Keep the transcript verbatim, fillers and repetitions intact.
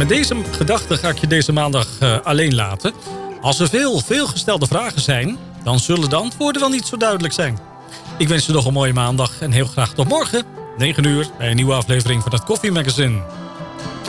met deze gedachte ga ik je deze maandag uh, alleen laten. Als er veel, veel gestelde vragen zijn, dan zullen de antwoorden wel niet zo duidelijk zijn. Ik wens je nog een mooie maandag en heel graag tot morgen, negen uur, bij een nieuwe aflevering van het Koffie Magazine.